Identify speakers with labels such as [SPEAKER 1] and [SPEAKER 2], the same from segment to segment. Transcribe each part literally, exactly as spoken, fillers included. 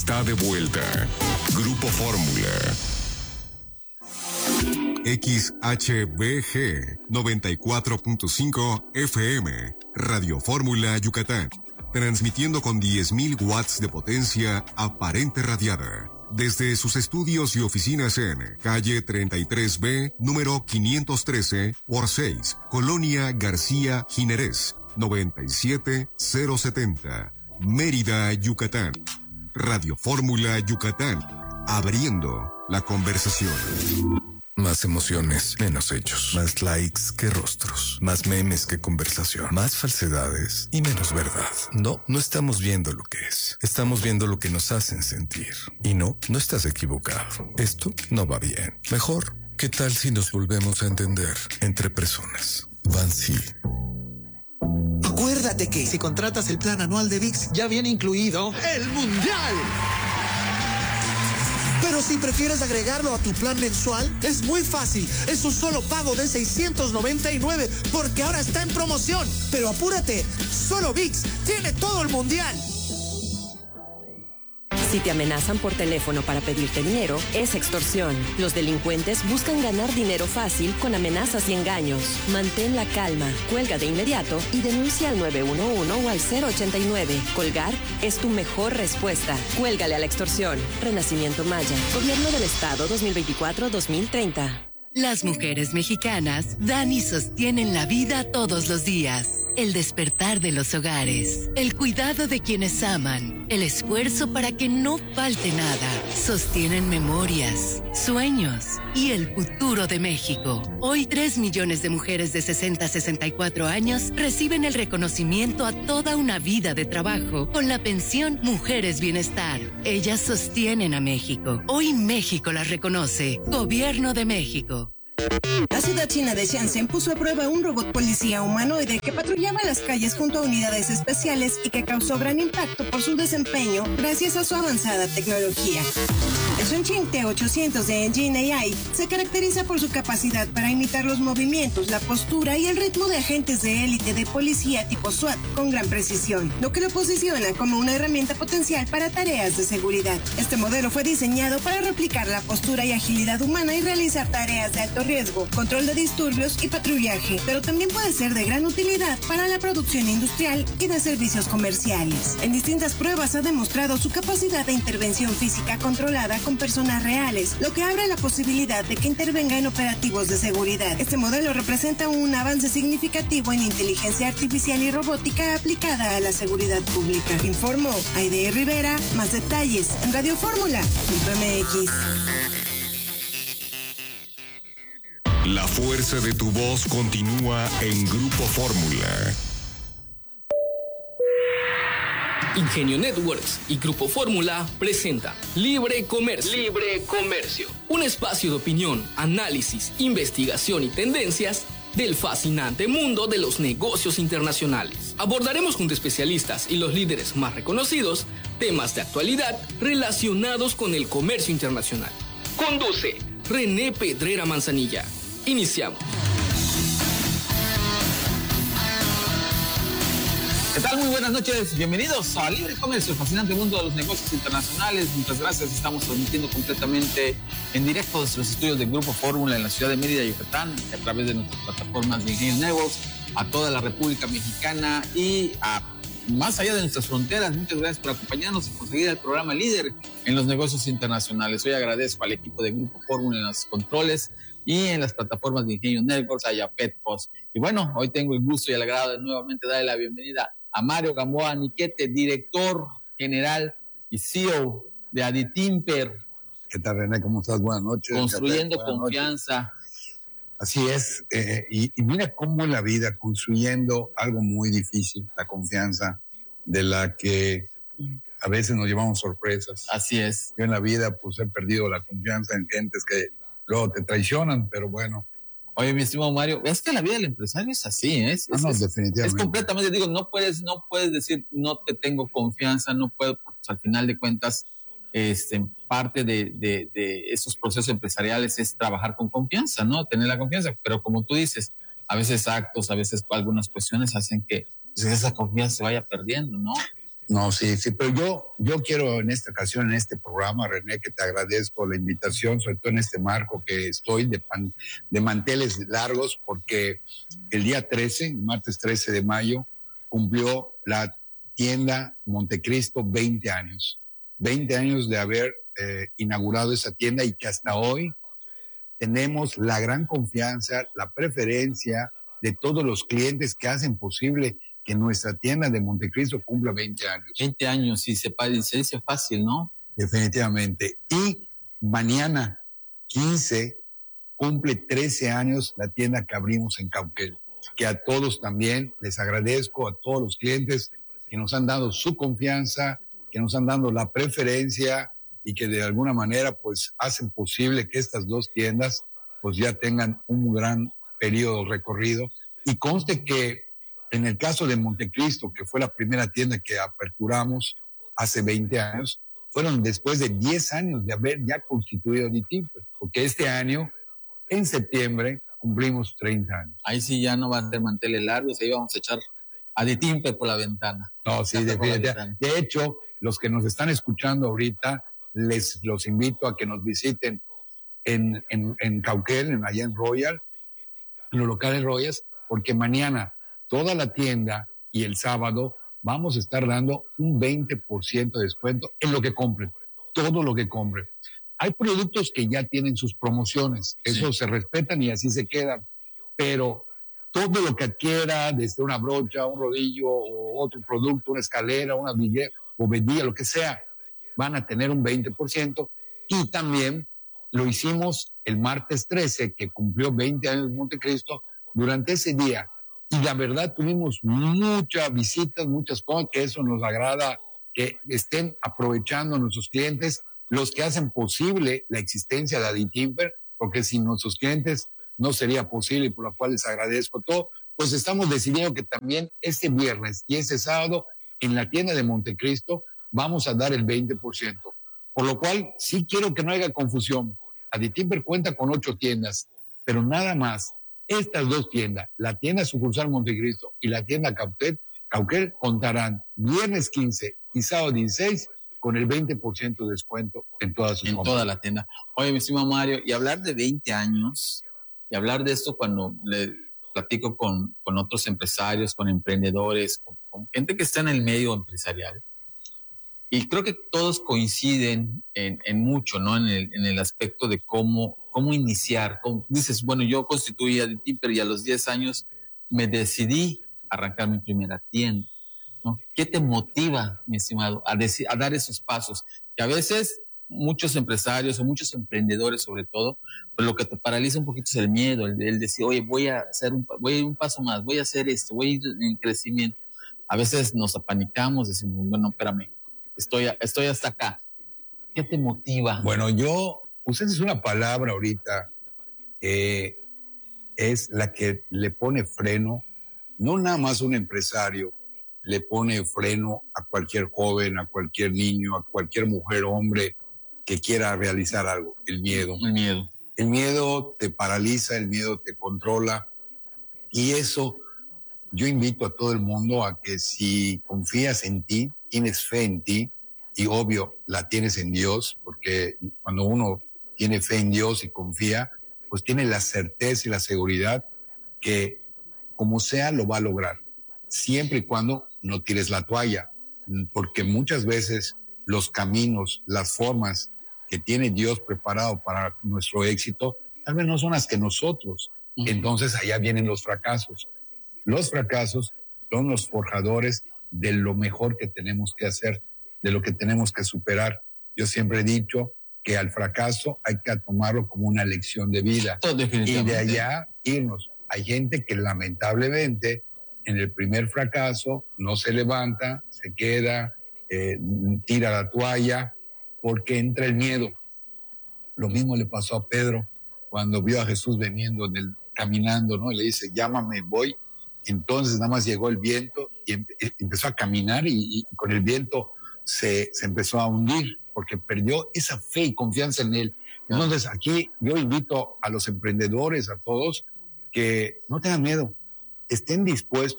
[SPEAKER 1] Está de vuelta. Grupo Fórmula. X H B G noventa y cuatro punto cinco F M. Radio Fórmula Yucatán. Transmitiendo con diez mil watts de potencia aparente radiada. Desde sus estudios y oficinas en calle treinta y tres B, número quinientos trece por seis, Colonia García Jiménez, noventa y siete mil setenta, Mérida, Yucatán. Radio Fórmula Yucatán, abriendo la conversación.
[SPEAKER 2] Más emociones, menos hechos. Más likes que rostros. Más memes que conversación. Más falsedades y menos verdad. No, no estamos viendo lo que es. Estamos viendo lo que nos hacen sentir. Y no, no estás equivocado. Esto no va bien. Mejor, ¿qué tal si nos volvemos a entender entre personas? Bansi.
[SPEAKER 3] Acuérdate que si contratas el plan anual de V I X, ya viene incluido el Mundial. Pero si prefieres agregarlo a tu plan mensual, es muy fácil. Es un solo pago de seiscientos noventa y nueve porque ahora está en promoción. Pero apúrate, solo V I X tiene todo el Mundial.
[SPEAKER 4] Si te amenazan por teléfono para pedirte dinero, es extorsión. Los delincuentes buscan ganar dinero fácil con amenazas y engaños. Mantén la calma, cuelga de inmediato y denuncia al nueve uno uno o al cero ochenta y nueve. Colgar es tu mejor respuesta. Cuélgale a la extorsión. Renacimiento Maya. Gobierno del Estado dos mil veinticuatro a dos mil treinta.
[SPEAKER 5] Las mujeres mexicanas dan y sostienen la vida todos los días. El despertar de los hogares, el cuidado de quienes aman, el esfuerzo para que no falte nada. Sostienen memorias, sueños y el futuro de México. Hoy tres millones de mujeres de sesenta a sesenta y cuatro años reciben el reconocimiento a toda una vida de trabajo con la pensión Mujeres Bienestar. Ellas sostienen a México. Hoy México las reconoce. Gobierno de México.
[SPEAKER 6] La ciudad china de Shenzhen puso a prueba un robot policía humanoide que patrullaba las calles junto a unidades especiales y que causó gran impacto por su desempeño gracias a su avanzada tecnología. El Shenzhen T ochocientos de Engine A I se caracteriza por su capacidad para imitar los movimientos, la postura y el ritmo de agentes de élite de policía tipo SWAT con gran precisión, lo que lo posiciona como una herramienta potencial para tareas de seguridad. Este modelo fue diseñado para replicar la postura y agilidad humana y realizar tareas de alto riesgo, control de disturbios y patrullaje, pero también puede ser de gran utilidad para la producción industrial y de servicios comerciales. En distintas pruebas ha demostrado su capacidad de intervención física controlada con personas reales, lo que abre la posibilidad de que intervenga en operativos de seguridad. Este modelo representa un avance significativo en inteligencia artificial y robótica aplicada a la seguridad pública. Informó Aide Rivera. Más detalles en Radio Fórmula punto M X.
[SPEAKER 1] La fuerza de tu voz continúa en Grupo Fórmula.
[SPEAKER 7] Ingenio Networks y Grupo Fórmula presenta Libre Comercio. Libre Comercio. Un espacio de opinión, análisis, investigación y tendencias del fascinante mundo de los negocios internacionales. Abordaremos junto a especialistas y los líderes más reconocidos temas de actualidad relacionados con el comercio internacional. Conduce René Pedrera Manzanilla. Iniciamos.
[SPEAKER 8] ¿Qué tal? Muy buenas noches. Bienvenidos a Libre Comercio, el fascinante mundo de los negocios internacionales. Muchas gracias. Estamos transmitiendo completamente en directo desde los estudios del Grupo Fórmula en la ciudad de Mérida, Yucatán, a través de nuestras plataformas de Ingenio Networks, a toda la República Mexicana y a más allá de nuestras fronteras. Muchas gracias por acompañarnos y por seguir el programa líder en los negocios internacionales. Hoy agradezco al equipo de Grupo Fórmula en los controles y en las plataformas de Ingenio Networks, a Yapet Post. Y bueno, hoy tengo el gusto y el agrado de nuevamente darle la bienvenida a Mario Gamboa Niquete, director general y C E O de Aditimper.
[SPEAKER 9] ¿Qué tal, René? ¿Cómo estás? Buenas noches.
[SPEAKER 8] Construyendo
[SPEAKER 9] Buenas
[SPEAKER 8] confianza.
[SPEAKER 9] Noches. Así es. Eh, y, y mira cómo en la vida, construyendo algo muy difícil, la confianza, de la que a veces nos llevamos sorpresas.
[SPEAKER 8] Así es.
[SPEAKER 9] Yo en la vida pues he perdido la confianza en gentes que luego te traicionan, pero bueno.
[SPEAKER 8] Oye, mi estimado Mario, es que la vida del empresario es así, ¿eh? es,
[SPEAKER 9] no, no,
[SPEAKER 8] es,
[SPEAKER 9] definitivamente.
[SPEAKER 8] Es completamente, digo, no puedes, no puedes decir no te tengo confianza, no puedo, porque al final de cuentas, este, parte de, de, de esos procesos empresariales es trabajar con confianza, ¿no? Tener la confianza, pero como tú dices, a veces actos, a veces algunas cuestiones hacen que pues, esa confianza se vaya perdiendo, ¿no?
[SPEAKER 9] No, sí, sí, pero yo, yo quiero en esta ocasión, en este programa, René, que te agradezco la invitación, sobre todo en este marco que estoy de, pan, de manteles largos, porque el día trece, martes trece de mayo, cumplió la tienda Montecristo veinte años. veinte años de haber eh, inaugurado esa tienda y que hasta hoy tenemos la gran confianza, la preferencia de todos los clientes que hacen posible que nuestra tienda de Montecristo cumpla veinte años.
[SPEAKER 8] veinte años, sí, se, se dice fácil, ¿no?
[SPEAKER 9] Definitivamente. Y mañana, quince, cumple trece años la tienda que abrimos en Cauquel. Que a todos también les agradezco, a todos los clientes que nos han dado su confianza, que nos han dado la preferencia y que de alguna manera pues hacen posible que estas dos tiendas pues ya tengan un gran periodo recorrido. Y conste que en el caso de Montecristo, que fue la primera tienda que aperturamos hace veinte años, fueron después de diez años de haber ya constituido Aditimper, porque este año, en septiembre, cumplimos treinta años.
[SPEAKER 8] Ahí sí ya no van a ser manteles largos, ahí vamos a echar Aditimper por la ventana.
[SPEAKER 9] No, sí, definitivamente. De hecho, los que nos están escuchando ahorita, les los invito a que nos visiten en, en, en Cauquel, en, allá en Royal, en los locales Royals, porque mañana toda la tienda y el sábado vamos a estar dando un veinte por ciento de descuento en lo que compren, todo lo que compren. Hay productos que ya tienen sus promociones, eso sí, se respetan y así se quedan, pero todo lo que adquiera, desde una brocha, un rodillo o otro producto, una escalera, una bovedilla, lo que sea, van a tener un veinte por ciento. Y también lo hicimos el martes trece, que cumplió veinte años de Montecristo, durante ese día. Y la verdad tuvimos muchas visitas, muchas cosas, que eso nos agrada, que estén aprovechando nuestros clientes, los que hacen posible la existencia de Aditimper, porque sin nuestros clientes no sería posible, y por lo cual les agradezco todo. Pues estamos decidiendo que también este viernes y este sábado en la tienda de Montecristo vamos a dar el veinte por ciento. Por lo cual sí quiero que no haya confusión. Aditimper cuenta con ocho tiendas, pero nada más. Estas dos tiendas, la tienda sucursal Montecristo y la tienda Cauquel, Cauquel contarán viernes quince y sábado dieciséis con el veinte por ciento de descuento en todas sus
[SPEAKER 8] En
[SPEAKER 9] compras.
[SPEAKER 8] toda la tienda. Oye, mi estimado Mario, y hablar de veinte años, y hablar de esto cuando le platico con, con otros empresarios, con emprendedores, con, con gente que está en el medio empresarial, y creo que todos coinciden en, en mucho, ¿no? En el, en el aspecto de cómo, cómo iniciar. Cómo, dices, bueno, yo constituí Aditimper y a los diez años me decidí a arrancar mi primera tienda, ¿no? ¿Qué te motiva, mi estimado, a, deci- a dar esos pasos? Que a veces muchos empresarios o muchos emprendedores, sobre todo, pues lo que te paraliza un poquito es el miedo, el, el decir, oye, voy a hacer un, voy a ir un paso más, voy a hacer esto, voy a ir en crecimiento. A veces nos apanicamos, decimos, bueno, espérame, estoy, estoy hasta acá. ¿Qué te motiva?
[SPEAKER 9] Bueno, yo, ustedes una palabra ahorita, eh, es la que le pone freno, no nada más un empresario, le pone freno a cualquier joven, a cualquier niño, a cualquier mujer o hombre que quiera realizar algo, el miedo.
[SPEAKER 8] El miedo.
[SPEAKER 9] El miedo te paraliza, el miedo te controla, y eso yo invito a todo el mundo a que si confías en ti, tienes fe en ti, y obvio la tienes en Dios, porque cuando uno tiene fe en Dios y confía, pues tiene la certeza y la seguridad que como sea lo va a lograr, siempre y cuando no tires la toalla, porque muchas veces los caminos, las formas que tiene Dios preparado para nuestro éxito, tal vez no son las que nosotros. Uh-huh. Entonces allá vienen los fracasos. Los fracasos son los forjadores de lo mejor que tenemos que hacer, de lo que tenemos que superar. Yo siempre he dicho que al fracaso hay que tomarlo como una lección de vida.
[SPEAKER 8] Oh,
[SPEAKER 9] y de allá irnos. Hay gente que lamentablemente en el primer fracaso no se levanta, se queda, eh, tira la toalla, porque entra el miedo. Lo mismo le pasó a Pedro cuando vio a Jesús veniendo del, caminando, ¿no? Y le dice, llámame, voy. Entonces nada más llegó el viento y em, empezó a caminar y, y con el viento se, se empezó a hundir porque perdió esa fe y confianza en él. Entonces aquí yo invito a los emprendedores, a todos, que no tengan miedo, estén dispuestos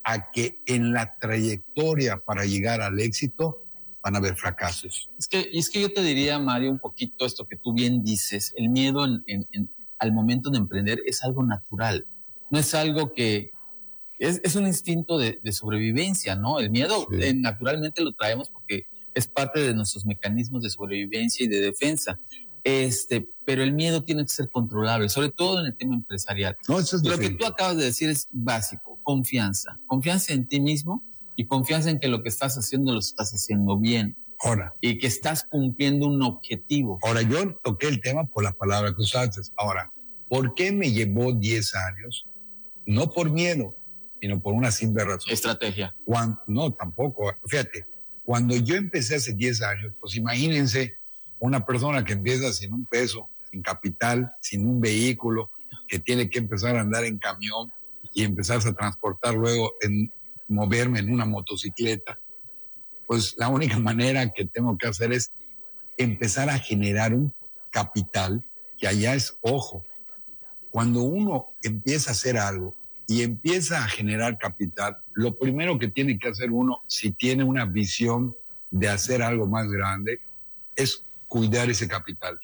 [SPEAKER 9] a que en la trayectoria para llegar al éxito van a haber fracasos.
[SPEAKER 8] Es que, es que yo te diría, Mario, un poquito esto que tú bien dices, el miedo en, en, en, al momento de emprender es algo natural, no es algo que... Es, es un instinto de, de sobrevivencia, ¿no? El miedo sí. eh, naturalmente lo traemos porque es parte de nuestros mecanismos de sobrevivencia y de defensa. Este, pero el miedo tiene que ser controlable, sobre todo en el tema empresarial.
[SPEAKER 9] No, eso es
[SPEAKER 8] lo que tú acabas de decir es básico, confianza. Confianza en ti mismo y confianza en que lo que estás haciendo lo estás haciendo bien.
[SPEAKER 9] Ahora.
[SPEAKER 8] Y que estás cumpliendo un objetivo.
[SPEAKER 9] Ahora, yo toqué el tema por la palabra que usaste. Ahora, ¿por qué me llevó diez años? No por miedo, sino por una simple razón.
[SPEAKER 8] Estrategia.
[SPEAKER 9] Cuando, no, tampoco. Fíjate, cuando yo empecé hace diez años, pues imagínense una persona que empieza sin un peso, sin capital, sin un vehículo, que tiene que empezar a andar en camión y empezarse a transportar luego, en moverme en una motocicleta. Pues la única manera que tengo que hacer es empezar a generar un capital que allá es, ojo, cuando uno empieza a hacer algo y empieza a generar capital, lo primero que tiene que hacer uno, si tiene una visión de hacer algo más grande, es cuidar ese capital,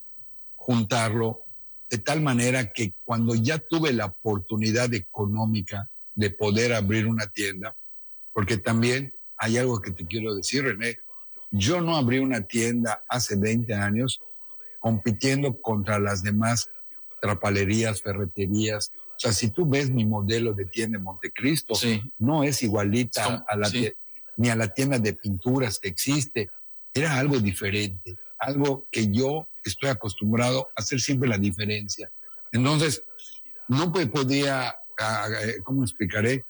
[SPEAKER 9] juntarlo de tal manera que cuando ya tuve la oportunidad económica de poder abrir una tienda, porque también hay algo que te quiero decir, René, yo no abrí una tienda hace veinte años compitiendo contra las demás trapalerías, ferreterías. O sea, si tú ves mi modelo de tienda en Montecristo, sí. no es igualita Son, a la sí. tienda, ni a la tienda de pinturas que existe. Era algo diferente, algo que yo estoy acostumbrado a hacer siempre la diferencia. Entonces, no podía, ¿cómo explicaré?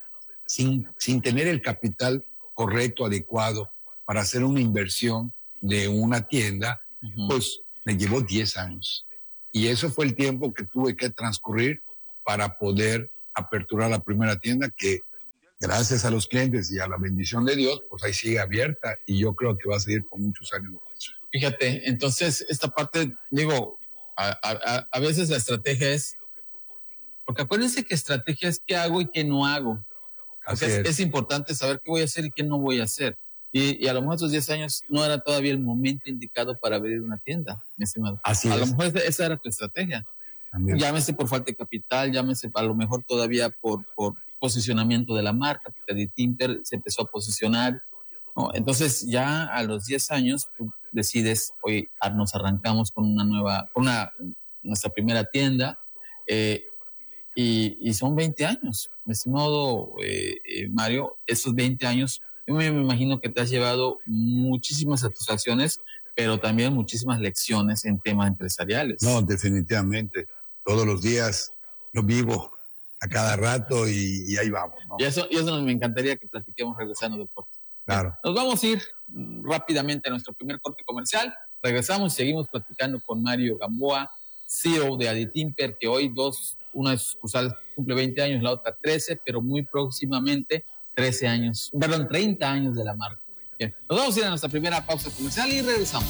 [SPEAKER 9] Sin, sin tener el capital correcto, adecuado, para hacer una inversión de una tienda, uh-huh. pues me llevó diez años. Y eso fue el tiempo que tuve que transcurrir para poder aperturar la primera tienda que, gracias a los clientes y a la bendición de Dios, pues ahí sigue abierta y yo creo que va a seguir por muchos años.
[SPEAKER 8] Fíjate, entonces esta parte, digo, a, a, a veces la estrategia es, porque acuérdense que estrategia es qué hago y qué no hago. Es, es. es importante saber qué voy a hacer y qué no voy a hacer. Y, y a lo mejor esos diez años no era todavía el momento indicado para abrir una tienda, mi estimado.
[SPEAKER 9] Así
[SPEAKER 8] a
[SPEAKER 9] es.
[SPEAKER 8] lo mejor esa, esa era tu estrategia. También. Llámese por falta de capital, llámese a lo mejor todavía por, por posicionamiento de la marca, porque Aditimper se empezó a posicionar, ¿no? Entonces ya a los diez años tú decides, hoy nos arrancamos con una nueva, con una, nuestra primera tienda, eh, y, y son veinte años, mi estimado eh, eh, Mario, esos veinte años, yo me, me imagino que te has llevado muchísimas satisfacciones, pero también muchísimas lecciones en temas empresariales.
[SPEAKER 9] No, definitivamente. Todos los días lo vivo a cada rato y, y ahí vamos, ¿no?
[SPEAKER 8] Y eso, y eso me encantaría que platiquemos regresando del corte.
[SPEAKER 9] Claro.
[SPEAKER 8] Nos vamos a ir rápidamente a nuestro primer corte comercial. Regresamos y seguimos platicando con Mario Gamboa, C E O de Aditimper, que hoy dos, una de sus sucursales cumple veinte años, la otra trece, pero muy próximamente trece años, perdón, treinta años de la marca. Bien, nos vamos a ir a nuestra primera pausa comercial y regresamos.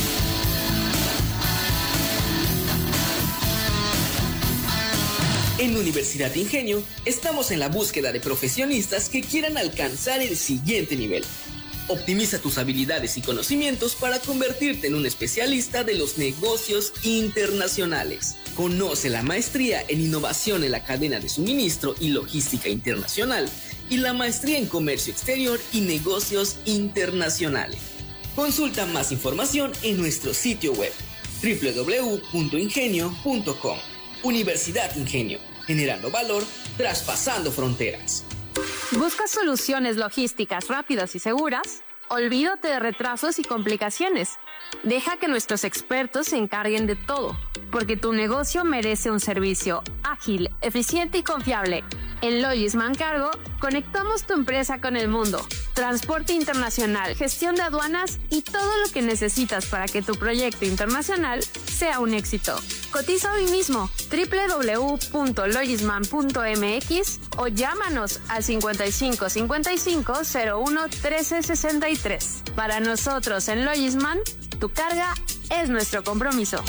[SPEAKER 7] En Universidad Ingenio estamos en la búsqueda de profesionistas que quieran alcanzar el siguiente nivel. Optimiza tus habilidades y conocimientos para convertirte en un especialista de los negocios internacionales. Conoce la maestría en innovación en la cadena de suministro y logística internacional y la maestría en comercio exterior y negocios internacionales. Consulta más información en nuestro sitio web doble u doble u doble u punto ingenio punto com. Universidad Ingenio, generando valor, traspasando fronteras.
[SPEAKER 10] ¿Buscas soluciones logísticas rápidas y seguras? Olvídate de retrasos y complicaciones. Deja que nuestros expertos se encarguen de todo, porque tu negocio merece un servicio ágil, eficiente y confiable. En Logisman Cargo, conectamos tu empresa con el mundo. Transporte internacional, gestión de aduanas y todo lo que necesitas para que tu proyecto internacional sea un éxito. Cotiza hoy mismo doble u doble u doble u punto logisman punto m x o llámanos al cincuenta y cinco cincuenta y cinco cero uno trece sesenta y tres. Para nosotros en Logisman, tu carga es nuestro compromiso.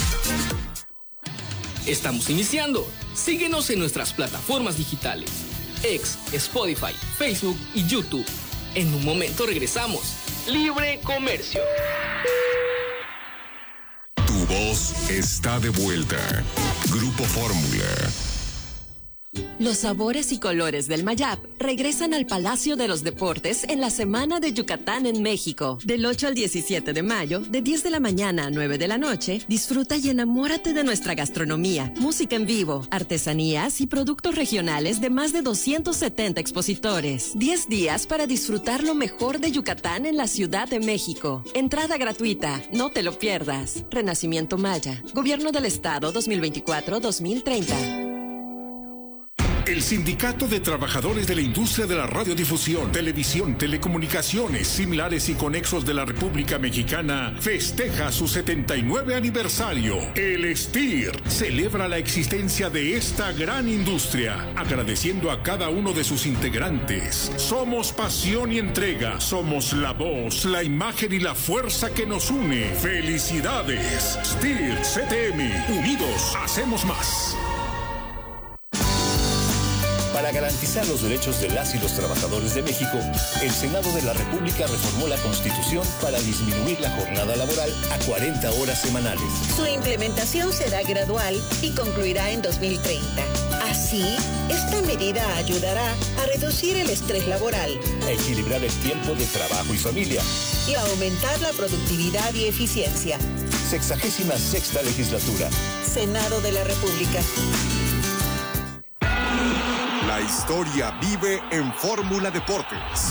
[SPEAKER 7] Estamos iniciando. Síguenos en nuestras plataformas digitales. X, Spotify, Facebook y YouTube. En un momento regresamos. Libre Comercio.
[SPEAKER 1] Tu voz está de vuelta. Grupo Fórmula.
[SPEAKER 4] Los sabores y colores del Mayap regresan al Palacio de los Deportes en la Semana de Yucatán en México. Del ocho al diecisiete de mayo, de diez de la mañana a nueve de la noche, disfruta y enamórate de nuestra gastronomía, música en vivo, artesanías y productos regionales de más de doscientos setenta expositores. diez días para disfrutar lo mejor de Yucatán en la Ciudad de México. Entrada gratuita, no te lo pierdas. Renacimiento Maya, Gobierno del Estado dos mil veinticuatro a dos mil treinta.
[SPEAKER 11] El Sindicato de Trabajadores de la Industria de la Radiodifusión, Televisión, Telecomunicaciones, Similares y Conexos de la República Mexicana festeja su setenta y nueve aniversario. El S T I R celebra la existencia de esta gran industria, agradeciendo a cada uno de sus integrantes. Somos pasión y entrega, somos la voz, la imagen y la fuerza que nos une. ¡Felicidades! S T I R C T M, unidos hacemos más.
[SPEAKER 12] Para garantizar los derechos de las y los trabajadores de México, el Senado de la República reformó la Constitución para disminuir la jornada laboral a cuarenta horas semanales.
[SPEAKER 13] Su implementación será gradual y concluirá en dos mil treinta. Así, esta medida ayudará a reducir el estrés laboral,
[SPEAKER 12] a equilibrar el tiempo de trabajo y familia
[SPEAKER 13] y a aumentar la productividad y eficiencia.
[SPEAKER 12] Sexagésima sexta legislatura.
[SPEAKER 13] Senado de la República.
[SPEAKER 1] La historia vive en Fórmula Deportes.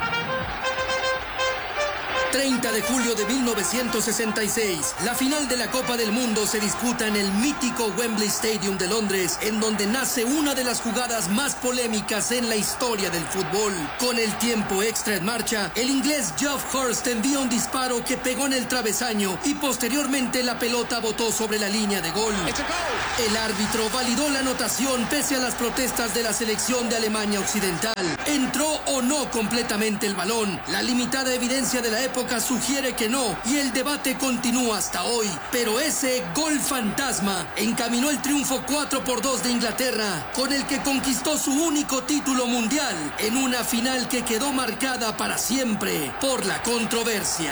[SPEAKER 14] treinta de julio de mil novecientos sesenta y seis, la final de la Copa del Mundo se disputa en el mítico Wembley Stadium de Londres, en donde nace una de las jugadas más polémicas en la historia del fútbol. Con el tiempo extra en marcha, el inglés Geoff Hurst envía un disparo que pegó en el travesaño y posteriormente la pelota botó sobre la línea de gol. El árbitro validó la anotación pese a las protestas de la selección de Alemania Occidental. ¿Entró o no completamente el balón? La limitada evidencia de la época sugiere que no, y el debate continúa hasta hoy. Pero ese gol fantasma encaminó el triunfo cuatro por dos de Inglaterra, con el que conquistó su único título mundial en una final que quedó marcada para siempre por la controversia.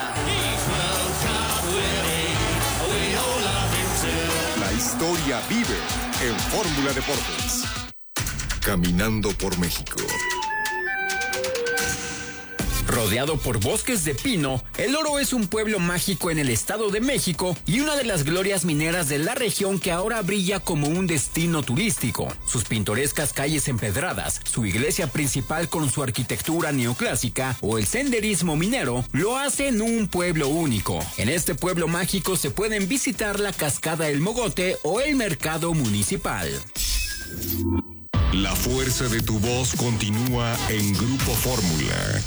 [SPEAKER 1] La historia vive en Fórmula Deportes. Caminando por México.
[SPEAKER 15] Rodeado por bosques de pino, El Oro es un pueblo mágico en el Estado de México y una de las glorias mineras de la región que ahora brilla como un destino turístico. Sus pintorescas calles empedradas, su iglesia principal con su arquitectura neoclásica o el senderismo minero lo hacen un pueblo único. En este pueblo mágico se pueden visitar la cascada El Mogote o el mercado municipal.
[SPEAKER 1] La fuerza de tu voz continúa en Grupo Fórmula.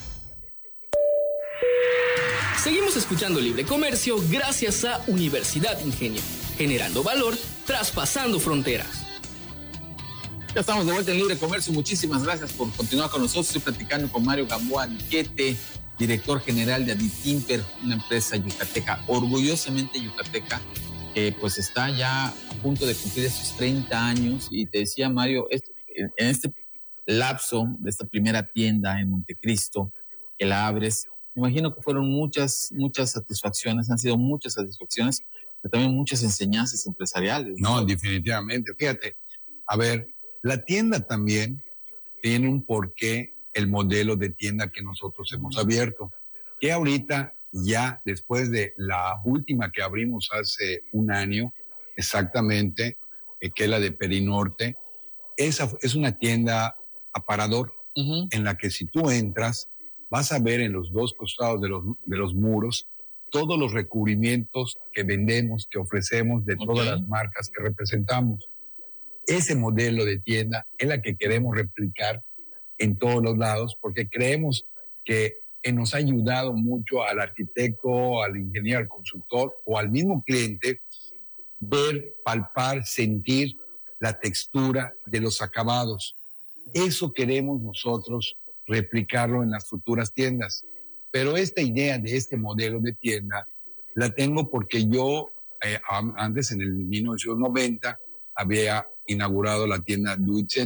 [SPEAKER 7] Seguimos escuchando Libre Comercio gracias a Universidad Ingenio, generando valor, traspasando fronteras.
[SPEAKER 8] Ya estamos de vuelta en Libre Comercio. Muchísimas gracias por continuar con nosotros. Estoy platicando con Mario Gamboa Niquete, director general de Aditimper, una empresa yucateca, orgullosamente yucateca, que pues está ya a punto de cumplir esos treinta años. Y te decía, Mario, esto, en este lapso de esta primera tienda en Montecristo, que la abres, me imagino que fueron muchas, muchas satisfacciones, han sido muchas satisfacciones, pero también muchas enseñanzas empresariales.
[SPEAKER 9] No, no, definitivamente. Fíjate, a ver, la tienda también tiene un porqué el modelo de tienda que nosotros hemos abierto, que ahorita ya después de la última que abrimos hace un año, exactamente, eh, que es la de Perinorte, esa es una tienda aparador, uh-huh, en la que si tú entras, vas a ver en los dos costados de los, de los muros todos los recubrimientos que vendemos, que ofrecemos de okay. todas las marcas que representamos. Ese modelo de tienda es la que queremos replicar en todos los lados porque creemos que nos ha ayudado mucho al arquitecto, al ingeniero, al consultor o al mismo cliente ver, palpar, sentir la textura de los acabados. Eso queremos nosotros replicarlo en las futuras tiendas. Pero esta idea de este modelo de tienda la tengo porque yo eh, antes, en el mil novecientos noventa, había inaugurado la tienda Do It Center.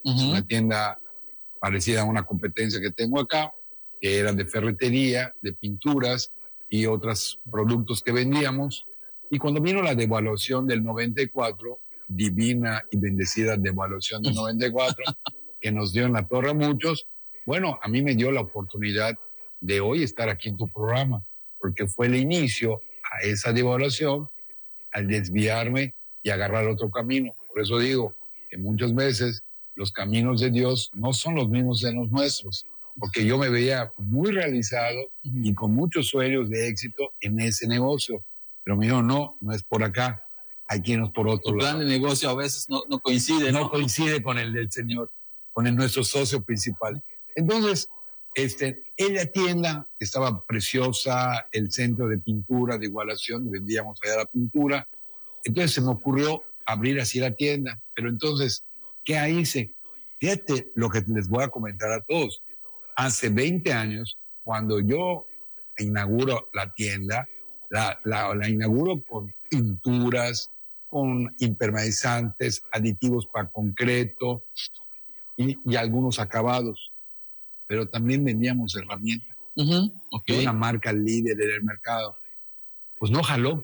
[SPEAKER 9] Uh-huh. Es una tienda parecida a una competencia que tengo acá, que era de ferretería, de pinturas y otros productos que vendíamos. Y cuando vino la devaluación del noventa y cuatro, divina y bendecida devaluación del noventa y cuatro, que nos dio en la torre a muchos, bueno, a mí me dio la oportunidad de hoy estar aquí en tu programa, porque fue el inicio a esa devaluación, al desviarme y agarrar otro camino. Por eso digo que muchas veces los caminos de Dios no son los mismos de los nuestros, porque yo me veía muy realizado y con muchos sueños de éxito en ese negocio. Pero me dijo, no, no es por acá, hay que irnos por otro
[SPEAKER 8] lado. El plan de negocio a veces no, no coincide, ¿no?
[SPEAKER 9] No coincide con el del Señor, con el nuestro socio principal. Entonces, este, en la tienda estaba preciosa, el centro de pintura, de igualación, vendíamos allá la pintura. Entonces se me ocurrió abrir así la tienda. Pero entonces, ¿qué hice? Fíjate lo que les voy a comentar a todos. Hace veinte años, cuando yo inauguro la tienda, la, la, la inauguro con pinturas, con impermeabilizantes, aditivos para concreto y, y algunos acabados. Pero también vendíamos herramientas. Uh-huh. Okay. Una marca líder en el mercado. Pues no jaló.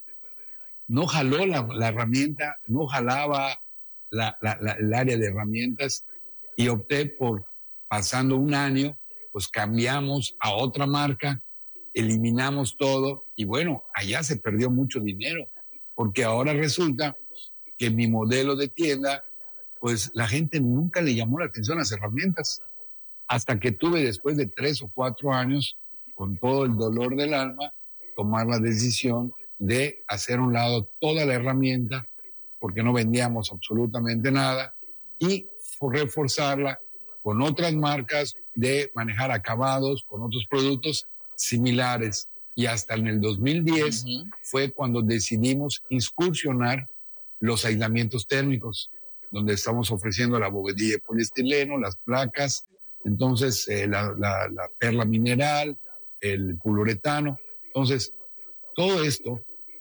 [SPEAKER 9] No jaló la, la herramienta, no jalaba la, la, la, el área de herramientas y opté por, pasando un año, pues cambiamos a otra marca, eliminamos todo y bueno, allá se perdió mucho dinero, porque ahora resulta que mi modelo de tienda, pues la gente nunca le llamó la atención a las herramientas, hasta que tuve después de tres o cuatro años, con todo el dolor del alma, tomar la decisión de hacer a un lado toda la herramienta, porque no vendíamos absolutamente nada, y reforzarla con otras marcas de manejar acabados, con otros productos similares. Y hasta en el dos mil diez uh-huh. fue cuando decidimos incursionar los aislamientos térmicos, donde estamos ofreciendo la bovedilla de poliestileno, las placas, entonces eh, la, la, la perla mineral, el poliuretano. Entonces, todo esto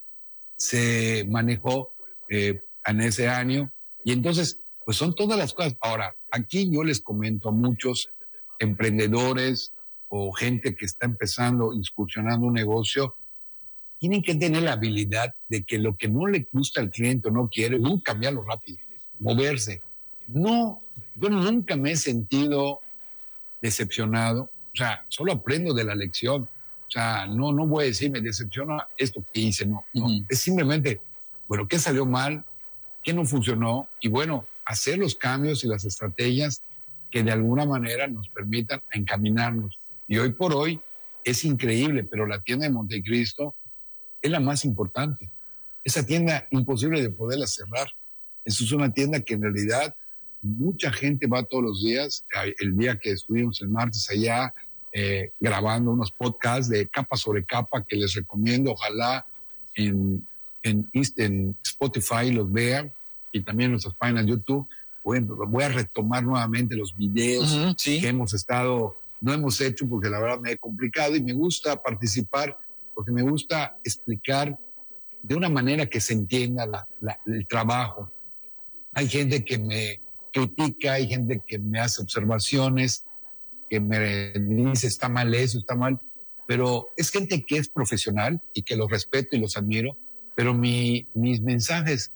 [SPEAKER 9] se manejó eh, en ese año y entonces, pues son todas las cosas. Ahora, aquí yo les comento a muchos emprendedores o gente que está empezando, incursionando un negocio, tienen que tener la habilidad de que lo que no le gusta al cliente o no quiere, uh, cambiarlo rápido, moverse. No, yo nunca me he sentido decepcionado, o sea, solo aprendo de la lección. O sea, no, no voy a decir me decepciona esto que hice, no, no. Uh-huh. Es simplemente, bueno, ¿qué salió mal? ¿Qué no funcionó? Y bueno, hacer los cambios y las estrategias que de alguna manera nos permitan encaminarnos. Y hoy por hoy es increíble, pero la tienda de Montecristo es la más importante. Esa tienda imposible de poderla cerrar. Eso es una tienda que en realidad mucha gente va todos los días. El día que estuvimos el martes allá eh, grabando unos podcasts de capa sobre capa que les recomiendo, ojalá en, en, en Spotify los vean y también en nuestras páginas de YouTube. Voy, voy a retomar nuevamente los videos uh-huh, ¿sí? que hemos estado, no hemos hecho porque la verdad me he complicado y me gusta participar porque me gusta explicar de una manera que se entienda la, la, el trabajo. Hay gente que me critica, hay gente que me hace observaciones, que me dice está mal eso, está mal, pero es gente que es profesional y que los respeto y los admiro, pero mi, mis mensajes,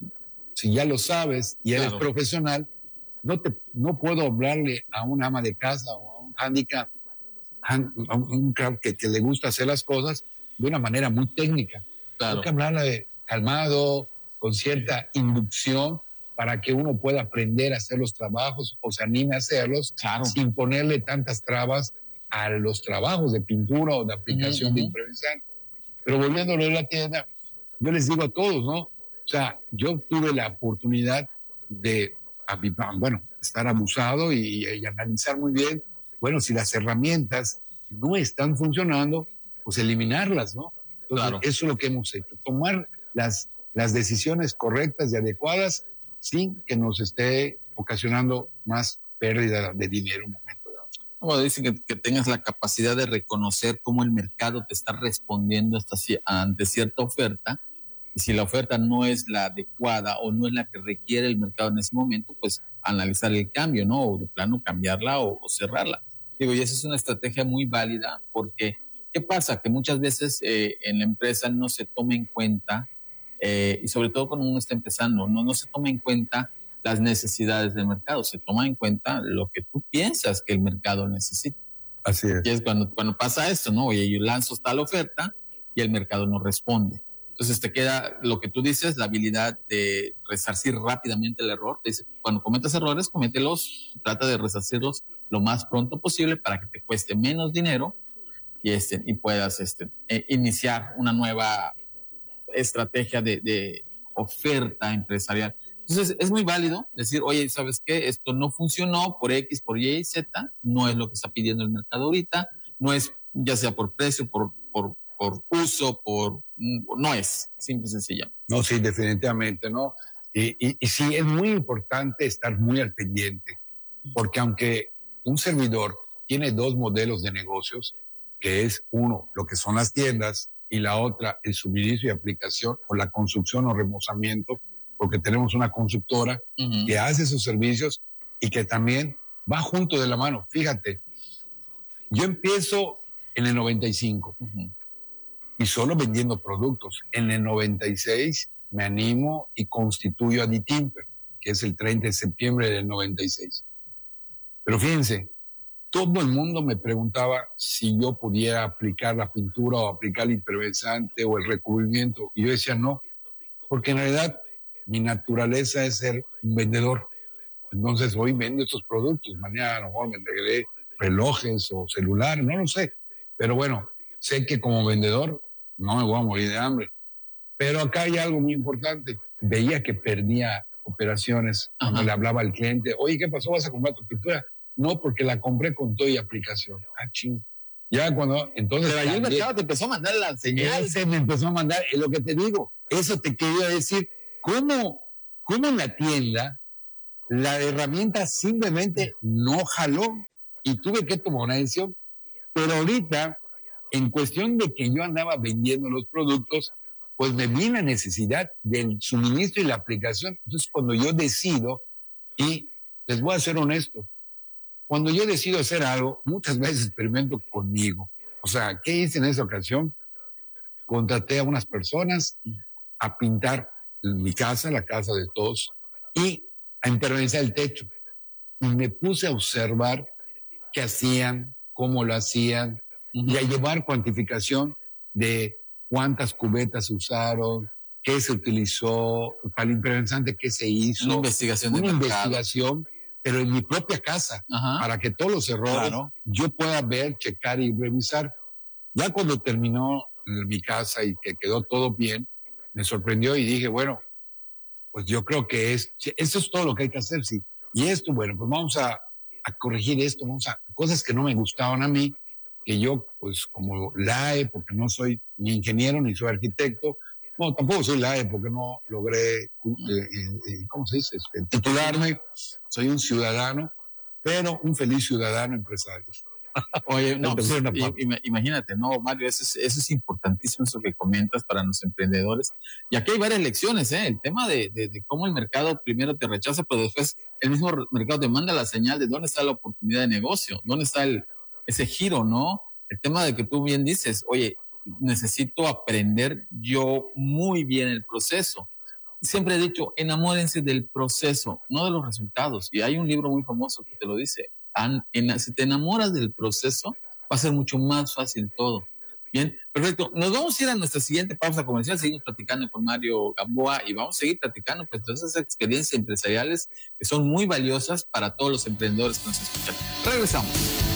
[SPEAKER 9] si ya lo sabes y eres claro. profesional, no, te, no puedo hablarle a una ama de casa o a un handicap, a un crowd que, que le gusta hacer las cosas de una manera muy técnica. Claro. Tengo que hablarle calmado, con cierta inducción, para que uno pueda aprender a hacer los trabajos o se anime a hacerlos claro. sin ponerle tantas trabas a los trabajos de pintura o de aplicación uh-huh. de improvisar. Pero volviéndolo a la tienda, yo les digo a todos, ¿no? O sea, yo tuve la oportunidad de, bueno, estar abusado y, y analizar muy bien, bueno, si las herramientas no están funcionando, pues eliminarlas, ¿no? Entonces, claro. eso es lo que hemos hecho, tomar las, las decisiones correctas y adecuadas sin que nos esté ocasionando más pérdida de dinero en un momento dado.
[SPEAKER 8] Como dicen que, que tengas la capacidad de reconocer cómo el mercado te está respondiendo hasta, ante cierta oferta Y si la oferta no es la adecuada o no es la que requiere el mercado en ese momento, pues analizar el cambio, ¿no? O de plano cambiarla o, o cerrarla. Digo, y esa es una estrategia muy válida porque, ¿qué pasa? Que muchas veces eh, en la empresa no se toma en cuenta, eh, y sobre todo cuando uno está empezando, no, no se toma en cuenta las necesidades del mercado, se toma en cuenta lo que tú piensas que el mercado necesita.
[SPEAKER 9] Así es.
[SPEAKER 8] Y es cuando, cuando pasa esto, ¿no? Oye, yo lanzo tal oferta y el mercado no responde. Entonces te queda lo que tú dices, la habilidad de resarcir rápidamente el error. Te dice, cuando cometas errores, comételos, trata de resarcirlos lo más pronto posible para que te cueste menos dinero y, este, y puedas este, eh, iniciar una nueva estrategia de, de oferta empresarial. Entonces es muy válido decir, oye, ¿sabes qué? Esto no funcionó por X, por Y, Z, no es lo que está pidiendo el mercado ahorita, no es ya sea por precio, por, por, por uso, por no es, simple y sencilla.
[SPEAKER 9] No, sí, definitivamente, ¿no? Y, y, y sí, es muy importante estar muy al pendiente, porque aunque un servidor tiene dos modelos de negocios, que es uno, lo que son las tiendas, y la otra, el suministro y aplicación, o la construcción o remozamiento, porque tenemos una constructora uh-huh. que hace sus servicios y que también va junto de la mano. Fíjate, yo empiezo en el noventa y cinco uh-huh. y solo vendiendo productos. En el noventa y seis me animo y constituyo a Ditimper, que es el treinta de septiembre del noventa y seis. Pero fíjense, todo el mundo me preguntaba si yo pudiera aplicar la pintura o aplicar el impermeabilizante o el recubrimiento. Y yo decía no, porque en realidad mi naturaleza es ser un vendedor. Entonces hoy vendo estos productos, mañana a lo mejor me entregaré relojes o celulares, no lo sé. Pero bueno, sé que como vendedor no me voy a morir de hambre. Pero acá hay algo muy importante. Veía que perdía operaciones cuando Ajá. le hablaba al cliente. Oye, ¿qué pasó? ¿Vas a comprar tu pintura? No, porque la compré con todo y aplicación. Ah, ching. Ya cuando, entonces...
[SPEAKER 8] Pero ahí el mercado te empezó a mandar la señal.
[SPEAKER 9] Ese me empezó a mandar, es lo que te digo. Eso te quería decir. ¿Cómo, cómo en la tienda la herramienta simplemente no jaló y tuve que tomar una decisión? Pero ahorita, en cuestión de que yo andaba vendiendo los productos, pues me vi la necesidad del suministro y la aplicación. Entonces, cuando yo decido, y les voy a ser honesto, cuando yo decido hacer algo, muchas veces experimento conmigo. O sea, ¿qué hice en esa ocasión? Contraté a unas personas a pintar mi casa, la casa de todos, y a impermeabilizar el techo. Y me puse a observar qué hacían, cómo lo hacían, uh-huh. y a llevar cuantificación de cuántas cubetas usaron, qué se utilizó, para el impermeabilizante, qué se hizo.
[SPEAKER 8] Una investigación de
[SPEAKER 9] Una
[SPEAKER 8] mercado.
[SPEAKER 9] investigación, pero en mi propia casa, uh-huh. para que todos los errores claro. yo pueda ver, checar y revisar. Ya cuando terminó mi casa y que quedó todo bien, me sorprendió y dije, bueno, pues yo creo que es, eso es todo lo que hay que hacer, sí. Y esto, bueno, pues vamos a, a corregir esto, vamos a, cosas que no me gustaban a mí, que yo, pues como L A E, porque no soy ni ingeniero ni soy arquitecto, no, tampoco soy L A E porque no logré, eh, eh, ¿cómo se dice? Este, titularme, soy un ciudadano, pero un feliz ciudadano empresario.
[SPEAKER 8] Oye, no, pues, imagínate, no, Mario, eso es, eso es importantísimo, eso que comentas para los emprendedores. Y aquí hay varias lecciones, ¿eh? El tema de, de, de cómo el mercado primero te rechaza, pero después el mismo mercado te manda la señal de dónde está la oportunidad de negocio, dónde está el, ese giro, ¿no? El tema de que tú bien dices, oye, necesito aprender yo muy bien el proceso. Siempre he dicho, enamórense del proceso, no de los resultados. Y hay un libro muy famoso que te lo dice. Si te enamoras del proceso, va a ser mucho más fácil todo. Bien, perfecto. Nos vamos a ir a nuestra siguiente pausa comercial. Seguimos platicando con Mario Gamboa y vamos a seguir platicando pues, de esas experiencias empresariales que son muy valiosas para todos los emprendedores que nos escuchan. Regresamos.